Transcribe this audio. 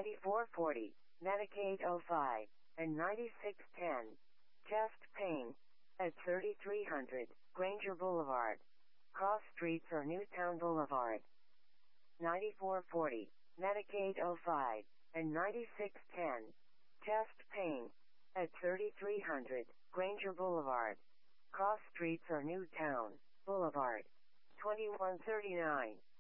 9440, Medicaid 05, and 9610. Chest pain. At 3300, Granger Boulevard. Cross Streets or Newtown Boulevard. 9440, Medicaid 05, and 9610. Chest pain. At 3300, Granger Boulevard. Cross Streets or Newtown Boulevard. 2139.